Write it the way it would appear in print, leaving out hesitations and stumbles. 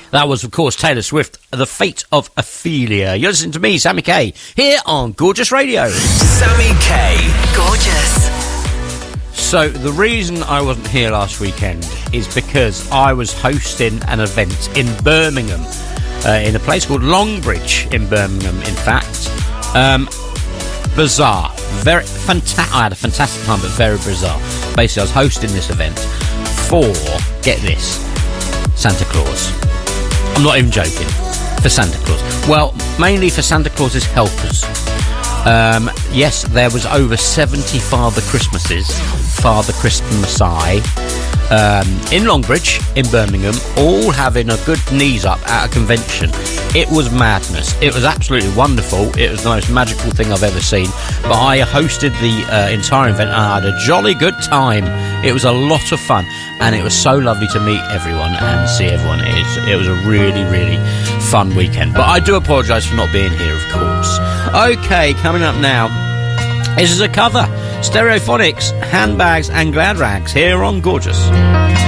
That was, of course, Taylor Swift, The Fate of Ophelia. You're listening to me, Sammy K, here on Gorgeous Radio. Sammy K. Gorgeous. So, the reason I wasn't here last weekend is because I was hosting an event in Birmingham, in a place called Longbridge in Birmingham, in fact. Bizarre. Very fantastic. I had a fantastic time, but very bizarre. Basically, I was hosting this event for, get this, Santa Claus. I'm not even joking. For Santa Claus. Well, mainly for Santa Claus's helpers. Yes, there was over 70 Father Christmassy, in Longbridge, in Birmingham, all having a good knees up at a convention. It was madness. It was absolutely wonderful. It was the most magical thing I've ever seen. But I hosted the entire event and I had a jolly good time. It was a lot of fun and it was so lovely to meet everyone and see everyone. It was a really, really fun weekend. But I do apologise for not being here, of course. Okay, coming up now. This is a cover. Stereophonics, Handbags and Glad Rags here on Gorgeous.